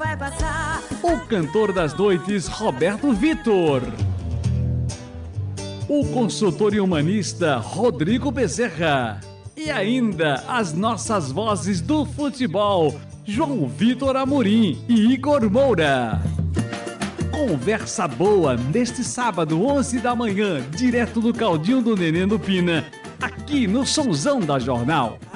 vai passar. O cantor das noites, Roberto Vitor. O consultor e humanista, Rodrigo Bezerra. E ainda as nossas vozes do futebol, João Vitor Amorim e Igor Moura. Conversa boa neste sábado, 11 da manhã, direto do Caldinho do Nenê do Pina, aqui no Sonzão da Jornal.